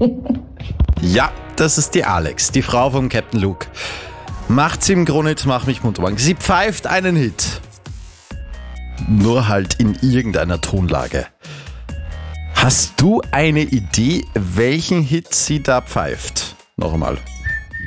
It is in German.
Ja, das ist die Alex, die Frau vom Captain Luke. Macht sie im Grunde, jetzt mach mich munter. Sie pfeift einen Hit. Nur halt in irgendeiner Tonlage. Hast du eine Idee, welchen Hit sie da pfeift? Noch einmal.